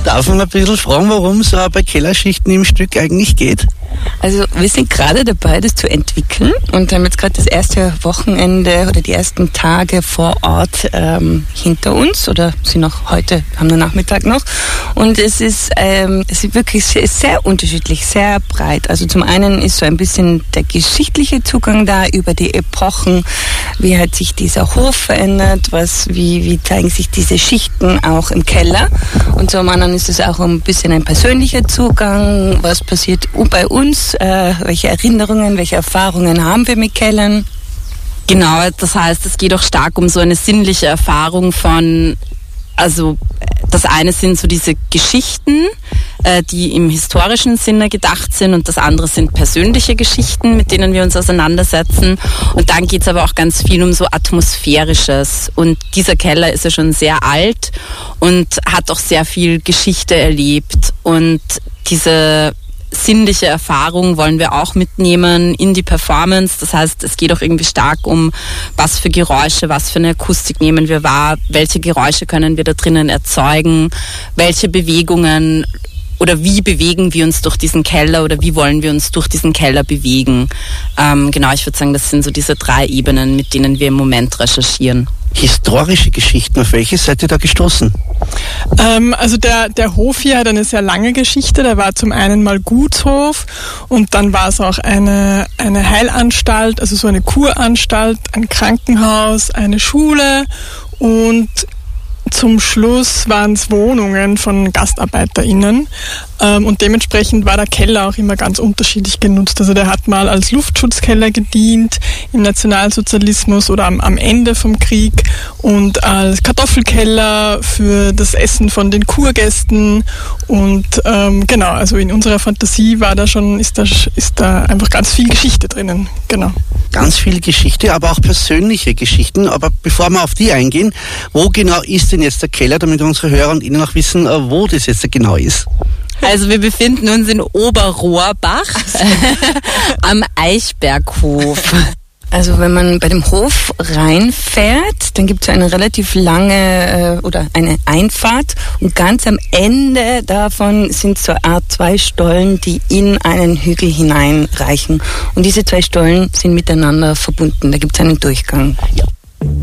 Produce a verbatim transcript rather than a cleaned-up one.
Darf man ein bisschen fragen, worum es bei Kellerschichten im Stück eigentlich geht? Also wir sind gerade dabei, das zu entwickeln und haben jetzt gerade das erste Wochenende oder die ersten Tage vor Ort ähm, hinter uns oder sind noch heute, haben wir Nachmittag noch. Und es ist, ähm, es ist wirklich sehr, sehr unterschiedlich, sehr breit. Also zum einen ist so ein bisschen der geschichtliche Zugang da über die Epochen. Wie hat sich dieser Hof verändert? Was, wie, wie zeigen sich diese Schichten auch im Keller? Und zum anderen ist es auch ein bisschen ein persönlicher Zugang. Was passiert bei uns? Äh, welche Erinnerungen, welche Erfahrungen haben wir mit Kellern? Genau, das heißt, es geht auch stark um so eine sinnliche Erfahrung von, also das eine sind so diese Geschichten, äh, die im historischen Sinne gedacht sind, und das andere sind persönliche Geschichten, mit denen wir uns auseinandersetzen. Und dann geht es aber auch ganz viel um so Atmosphärisches. Und dieser Keller ist ja schon sehr alt und hat auch sehr viel Geschichte erlebt. Und diese sinnliche Erfahrung wollen wir auch mitnehmen in die Performance. Das heißt, es geht auch irgendwie stark um, was für Geräusche, was für eine Akustik nehmen wir wahr, welche Geräusche können wir da drinnen erzeugen, welche Bewegungen oder wie bewegen wir uns durch diesen Keller oder wie wollen wir uns durch diesen Keller bewegen. Ähm, genau, ich würde sagen, das sind so diese drei Ebenen, mit denen wir im Moment recherchieren. Historische Geschichten, auf welche seid ihr da gestoßen? Ähm, also der, der Hof hier hat eine sehr lange Geschichte. Der war zum einen mal Gutshof und dann war es auch eine, eine Heilanstalt, also so eine Kuranstalt, ein Krankenhaus, eine Schule und zum Schluss waren es Wohnungen von GastarbeiterInnen ähm, und dementsprechend war der Keller auch immer ganz unterschiedlich genutzt. Also der hat mal als Luftschutzkeller gedient im Nationalsozialismus oder am, am Ende vom Krieg und als Kartoffelkeller für das Essen von den Kurgästen und ähm, genau, also in unserer Fantasie war da schon, ist da, ist da einfach ganz viel Geschichte drinnen, genau. Ganz viel Geschichte, aber auch persönliche Geschichten. Aber bevor wir auf die eingehen, wo genau ist denn jetzt der Keller, damit unsere Hörer und Ihnen auch wissen, wo das jetzt genau ist? Also wir befinden uns in Oberrohrbach am Eichberghof. Also wenn man bei dem Hof reinfährt, dann gibt es eine relativ lange äh, oder eine Einfahrt und ganz am Ende davon sind so eine Art zwei Stollen, die in einen Hügel hineinreichen. Und diese zwei Stollen sind miteinander verbunden, da gibt es einen Durchgang. Ja.